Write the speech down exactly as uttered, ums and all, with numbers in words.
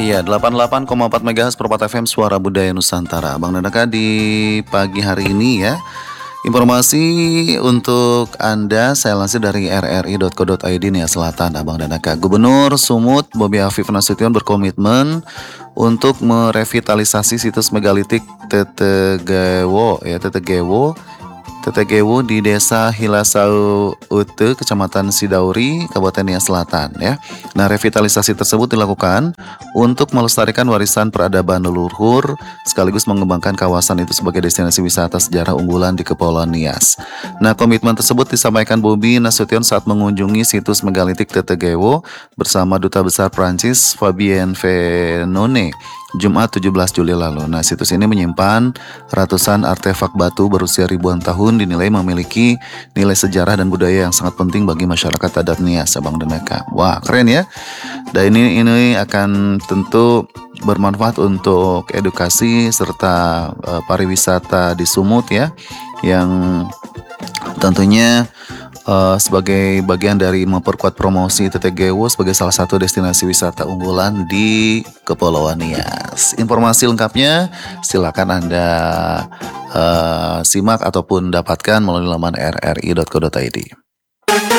Iya, delapan puluh delapan koma empat MHz Permata F M Suara Budaya Nusantara. Bang Danaka di pagi hari ini ya. Informasi untuk Anda saya lansir dari r r i titik co titik i d Nia Selatan, Abang Danaka. Gubernur Sumut Bobi Afif Nasution berkomitmen untuk merevitalisasi situs megalitik Tetegewo ya Tetegewo Tetegewo di Desa Hilasau Ute, Kecamatan Sidauri, Kabupaten Nia Selatan ya. Nah, revitalisasi tersebut dilakukan untuk melestarikan warisan peradaban leluhur sekaligus mengembangkan kawasan itu sebagai destinasi wisata sejarah unggulan di Kepulauan Nias. Nah, komitmen tersebut disampaikan Bobi Nasution saat mengunjungi situs megalitik Tetegewo bersama Duta Besar Prancis Fabien Venone Jumat tujuh belas Juli lalu. Nah, situs ini menyimpan ratusan artefak batu berusia ribuan tahun dinilai memiliki nilai sejarah dan budaya yang sangat penting bagi masyarakat adat Nias, Abang Danaka. Wah, keren ya. Dan ini ini akan tentu bermanfaat untuk edukasi serta uh, pariwisata di Sumut ya, yang tentunya Uh, sebagai bagian dari memperkuat promosi Tetegewo sebagai salah satu destinasi wisata unggulan di Kepulauan Nias. Informasi lengkapnya silakan Anda uh, simak ataupun dapatkan melalui laman r r i titik co titik i d.